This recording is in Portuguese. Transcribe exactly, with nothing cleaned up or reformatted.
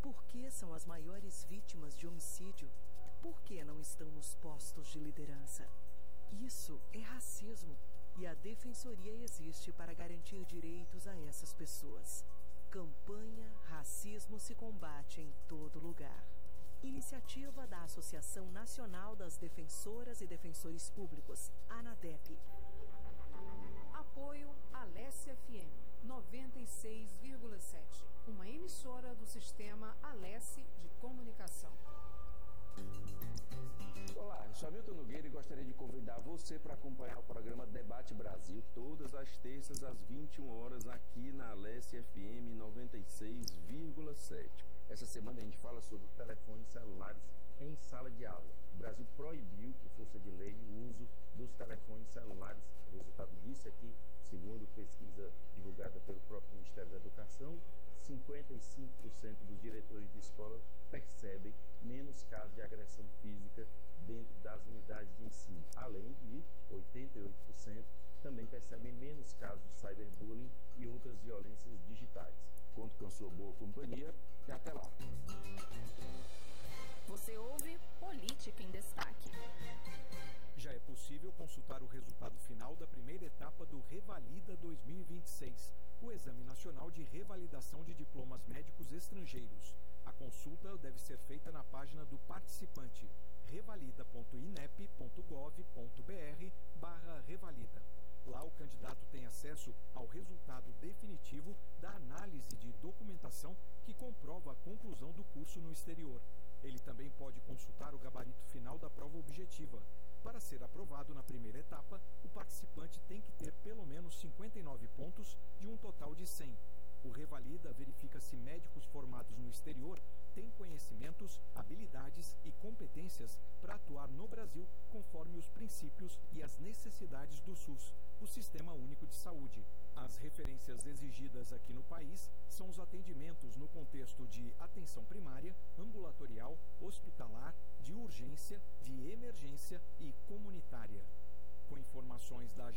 Por que são as maiores vítimas de homicídio? Por que não estão nos postos de liderança? Isso é racismo e a Defensoria existe para garantir direitos a essas pessoas. Campanha Racismo se combate em todo lugar. Iniciativa da Associação Nacional das Defensoras e Defensores Públicos, ANADEP. Apoio Alesse F M noventa e seis vírgula sete, uma emissora do sistema Alesse de Comunicação. Olá, eu sou Hamilton Nogueira e gostaria de convidar você para acompanhar o programa Debate Brasil todas as terças às vinte e uma horas aqui na Alesse F M noventa e seis vírgula sete. Essa semana a gente fala sobre telefones celulares em sala de aula. O Brasil proibiu, por força de lei, o uso dos telefones celulares. O resultado disso é que, segundo pesquisa divulgada pelo próprio Ministério da Educação, cinquenta e cinco por cento dos diretores de escola percebem menos casos de agressão física dentro das unidades de ensino. Além de oitenta e oito por cento também percebem menos casos de cyberbullying e outras violências digitais. Conto com a sua boa companhia e até lá. Você ouve Política em Destaque. Já é possível consultar o resultado final da primeira etapa do Revalida dois mil e vinte e seis, o Exame Nacional de Revalidação de Diplomas Médicos Estrangeiros. A consulta deve ser feita na página do participante, revalida ponto inep ponto gov ponto br barra revalida. Lá o candidato tem acesso ao resultado definitivo da análise de documentação que comprova a conclusão do curso no exterior. Ele também pode consultar o gabarito final da prova objetiva. Para ser aprovado na primeira etapa, o participante tem que ter pelo menos cinquenta e nove pontos de um total de cem. O Revalida verifica se médicos formados no exterior têm conhecimentos, habilidades e competências para atuar no Brasil conforme os princípios e as necessidades do SUS, o Sistema Único de Saúde. As referências exigidas aqui no país são os atendimentos no contexto de atenção primária, ambulatorial, hospitalar, de urgência, de emergência e comunitária. Com informações da